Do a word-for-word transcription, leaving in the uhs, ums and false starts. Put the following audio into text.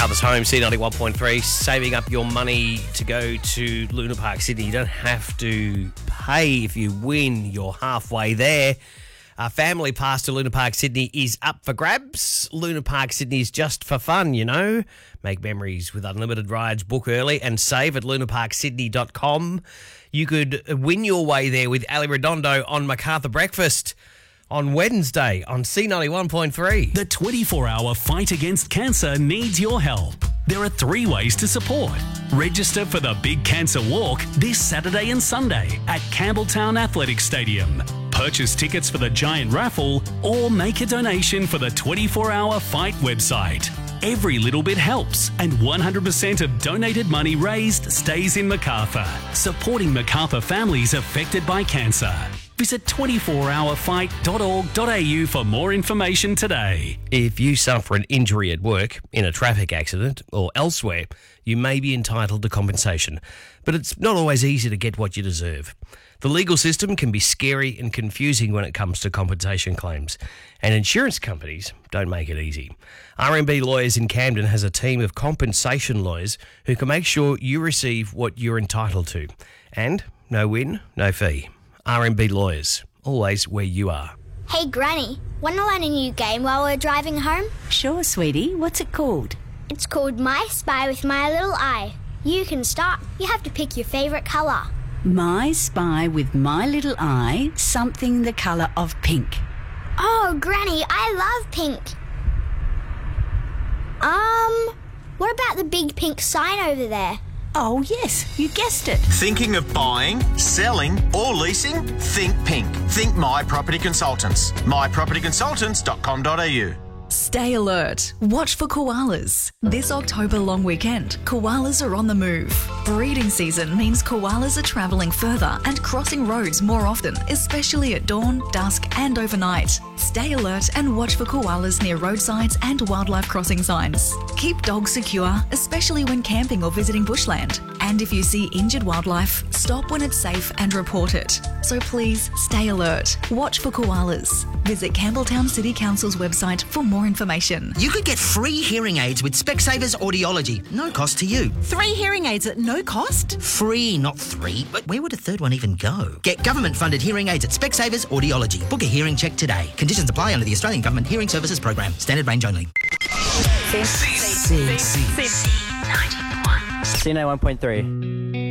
MacArthur's home, C ninety-one point three, saving up your money to go to Luna Park Sydney. You don't have to pay if you win. You're halfway there. Our family pass to Luna Park Sydney is up for grabs. Luna Park Sydney is just for fun, you know. Make memories with unlimited rides. Book early and save at luna park sydney dot com. You could win your way there with Ali Redondo on MacArthur Breakfast on Wednesday on C ninety-one point three. The twenty-four hour fight against cancer needs your help. There are three ways to support. Register for the Big Cancer Walk this Saturday and Sunday at Campbelltown Athletic Stadium. Purchase tickets for the giant raffle or make a donation for the twenty-four hour fight website. Every little bit helps, and one hundred percent of donated money raised stays in MacArthur, supporting MacArthur families affected by cancer. Visit twenty-four hour fight dot org dot a u for more information today. If you suffer an injury at work, in a traffic accident or elsewhere, you may be entitled to compensation. But it's not always easy to get what you deserve. The legal system can be scary and confusing when it comes to compensation claims, and insurance companies don't make it easy. R M B Lawyers in Camden has a team of compensation lawyers who can make sure you receive what you're entitled to. And no win, no fee. R M B Lawyers, always where you are. Hey Granny, want to learn a new game while we're driving home? Sure, sweetie. What's it called? It's called My Spy with My Little Eye. You can start. You have to pick your favourite colour. My Spy with My Little Eye, something the colour of pink. Oh, Granny, I love pink. Um, what about the big pink sign over there? Oh, yes, you guessed it. Thinking of buying, selling or leasing? Think pink. Think My Property Consultants. my property consultants dot com dot a u. Stay alert. Watch for koalas. This October long weekend, koalas are on the move. Breeding season means koalas are travelling further and crossing roads more often, especially at dawn, dusk and overnight. Stay alert and watch for koalas near roadsides and wildlife crossing signs. Keep dogs secure, especially when camping or visiting bushland. And if you see injured wildlife, stop when it's safe and report it. So please stay alert. Watch for koalas. Visit Campbelltown City Council's website for more information. You could get free hearing aids with Specsavers Audiology. No cost to you. Three hearing aids at no cost? Free, not three. But where would a third one even go? Get government-funded hearing aids at Specsavers Audiology. Book a hearing check today. Conditions apply under the Australian Government Hearing Services Program. Standard range only. C ninety-one. C ninety-one point three.